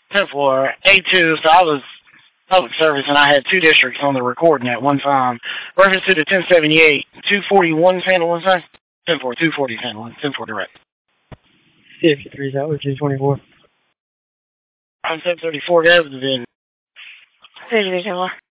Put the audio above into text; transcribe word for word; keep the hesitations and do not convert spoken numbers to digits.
ten four, A two, so I was public service and I had two districts on the recording at one time. Reference to the ten seventy-eight, two forty-one channel, what's that? ten four, two forty channel, ten four direct. fifty-three, that was two twenty-four. I'm seven thirty-four, that was the fifty-three, ten four.